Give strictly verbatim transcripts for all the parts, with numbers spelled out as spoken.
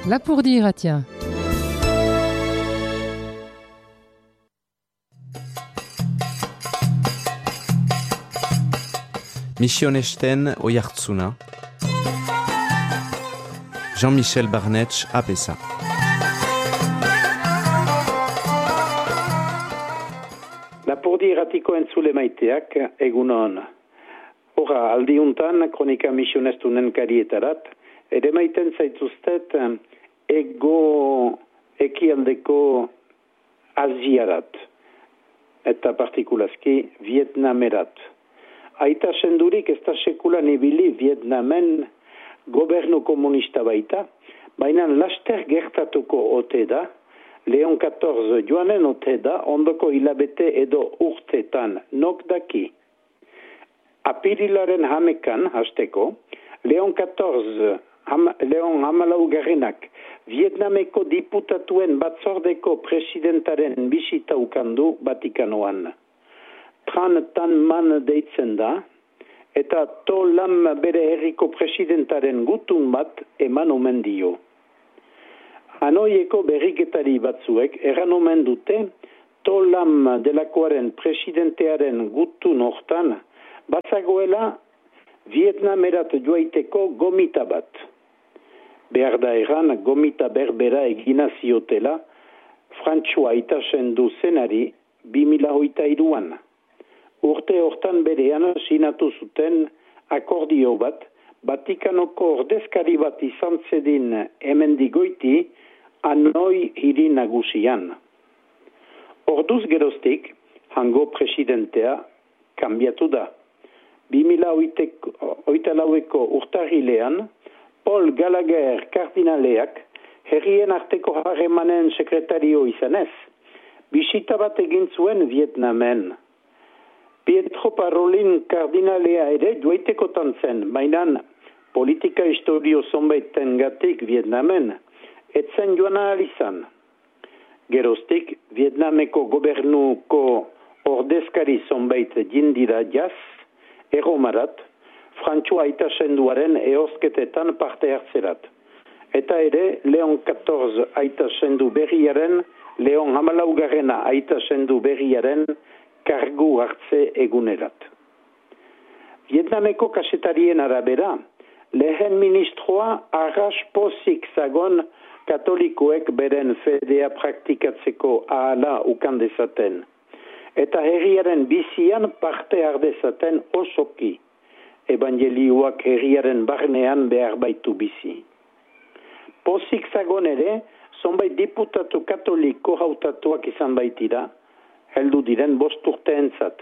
Lapurdi irratia. Misionesten oihartzuna. Jean-Michel Barnetx apesa. Lapurdi irratiko entzule maiteak egunon. Hora, aldiuntan kronika misionestunen karietarat, ere maiten zaituztet ego ekialdeko Aziarat, eta partikulazki Vietnamerat. Aita sendurik ez da sekulan ibili Vietnamen gobernu komunista baita, baina laster gertatuko ote da, Leon catorze joanen ote da, ondoko hilabete edo urtetan, nok daki. Apirilaren hamekan, hasteko, Leon catorze, ham, Leon hamalaugarrenak, Vietnameko diputatuen batzordeko presidentaren bisita ukandu Vatikanoan. Tran tan man deitzen da, eta to lam bere herriko presidentaren gutun bat eman omen dio. Hanoieko berriketari batzuek eran omen dute, to lam delakoaren presidentearen gutun hortan, bazagoela Vietnamerat joaiteko gomita bat. Behar da eran gomita berbera egina ziotela, Frantsua itasen du zenari bi mila hogeita hiruan. Urte hortan berean sinatu zuten akordio bat, Vatikanoko ordezkari bat izan zedin hemendigoiti Hanoi hiri nagusian. Orduz geroztik, hango presidentea kanbiatu da. bi mila hogeita laueko urtarrilean, Paul Gallagher kardinaleak herrien arteko harremanen sekretario izanez, bisita bat egin zuen Vietnamen. Pietro Parolin kardinalea ere joaitekotan zen, mainan politika historio zonbaiten gatik Vietnamen, etzen joan ahal izan. Geroztik, Vietnameko gobernuko ordezkari zonbait jindira jaz, erromarat, Frantsua aita senduaren eosketetan parte hartzerat. Eta ere, Leon catorze aita sendu berriaren, Leon hamalaugarrena aita sendu berriaren, kargu hartze egunerat. Vietnameko kasetarien arabera, lehen ministroa arras pozik zagon katolikoek beren fedea praktikatzeko ahala ukandezaten. Eta herriaren bizian parte ardezaten osoki. Evangelioak herriaren barnean behar baitu bizi. Pozik zagon ere, zonbait diputatu katoliko hautatuak izan baitira, heldu diren bost urteentzat.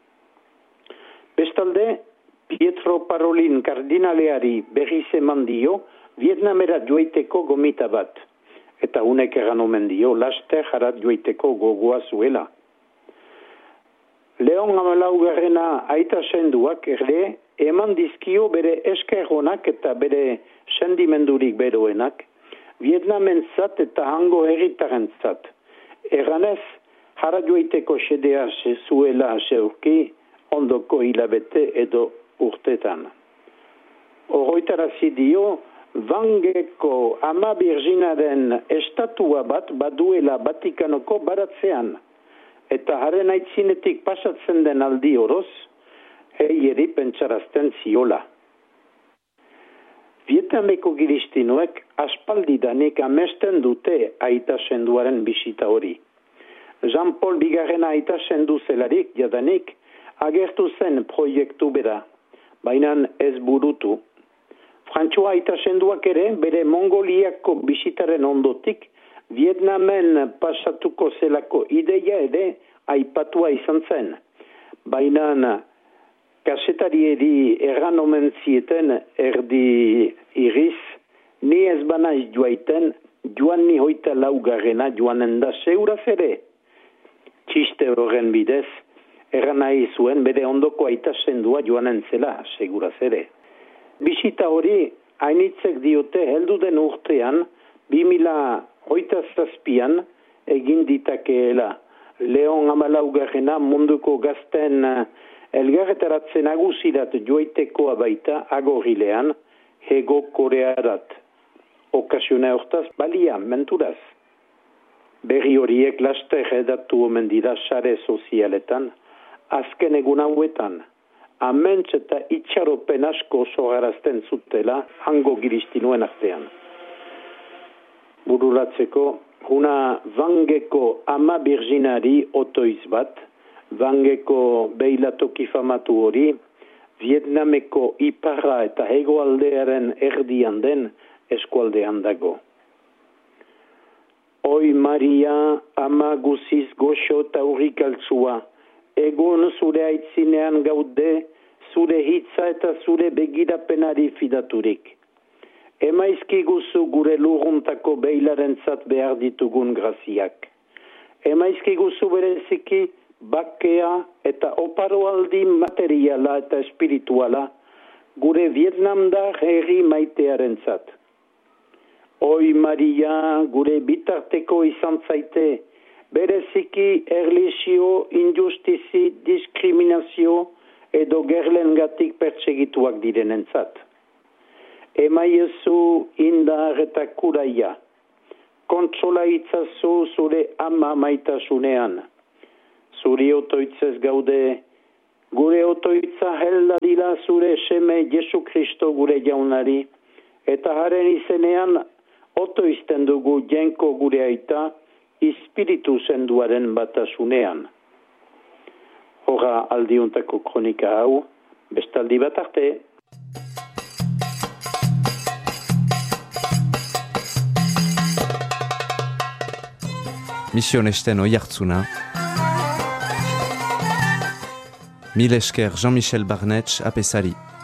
Bestalde, Pietro Parolin kardinaleari berriz eman dio Vietnamera joaiteko gomita bat, eta unek eran omen dio laster jarat joaiteko gogoa zuela. Leon hamalaugarrena aita senduak ere eman dizkio bere esker honak eta bere sendimendurik beroenak, Vietnamen zat eta hango herritaren zat. Eranez, jara joaiteko sedea zuela zeurki ondoko hilabete edo urtetan. Oroitarazi dio, Vangeko ama Birginaren estatua bat baduela Vatikanoko baratzean, eta haren aitzinetik pasatzen den aldi oroz, heieri pentsarazten ziola. Vietnameko giristinoek aspaldidanik amesten dute aita senduaren bisita hori. Jean-Paul bigarrena aita sendu zelarik jadanik agertu zen proiektu bera, baina ez burutu. Frantsua aita senduak ere bere Mongoliako bisitaren ondotik Vietnamen pasatuko zelako ideia ere aipatua izan zen. Baina kasetarieri erran omen zieten erdi iriz, ni ez banaiz joaiten, joan ni hoita laugarrena joanen da seuraz ere. Txiste horren bidez, erran nahi zuen bere ondoko aita sendua joanen zela, seguraz ere. Bisita hori, hainitzek diote heldu den urtean, bi mila hoita zazpian egin ditakeela. Leon hamalaugarrena munduko gazten elgarretaratzen nagusirat joaitekoa baita agorrilean, Hego Korearat. okasione hortaz balia, menturaz. Berri horiek laster edatu omen dira sare sozialetan, azken egun hauetan, aments eta itxaropen asko sogarazten zutela hango giristinuen artean. Bururatzeko, una Vangeko ama birginari otoiz bat, Vangeko beilatoki famatu hori, Vietnameko iparra eta hegoaldearen erdian den eskualdean dago. Oi Maria, ama guziz goxo eta urrik altzua, egun zure aitzinean gaude, zure hitza eta zure begirapenari fidaturik. Emaizkiguzu gure lurruntako beilarentzat behar ditugun graziak. Emaizkiguzu bereziki bakea eta oparoaldi materiala eta espirituala gure Vietnamdar herri maitearentzat. Oi Maria, gure bitarteko izan zaite, bereziki erlisio, injustizi, diskriminazio edo gerlengatik pertsegituak direnentzat. Emaiezu indar eta kuraia, kontsola itzazu zure ama maitasunean. Zuri otoitzez gaude, gure otoitza helda dila zure seme Jesu Kristo gure jaunari, eta haren izenean otoizten dugu jenko gure aita, espiritu zenduaren batasunean. Hora aldiuntako kronika hau, bestaldi bat arte. Mission Esten Oihartzuna. Mil esker Jean-Michel Barnetx apesari.